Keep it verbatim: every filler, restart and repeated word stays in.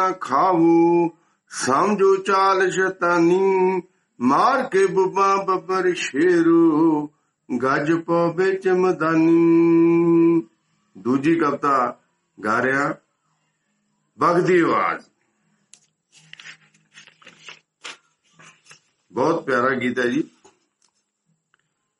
ਖਾਵੂ ਸਮਝੋ ਚਾਲ ਸ਼ੈਤਾਨੀ, ਮਾਰ ਕੇ ਬੁੱਬਾ ਬੱਬਰ ਸ਼ੇਰੂ ਗੱਜ ਪੋ ਵਿੱਚ ਮਦਾਨੀ। ਦੂਜੀ ਕਵਿਤਾ ਗਾ ਰਿਹਾ ਬਗਦੀ ਆਵਾਜ਼। ਬਹੁਤ ਪਿਆਰਾ ਗੀਤ ਹੈ ਜੀ।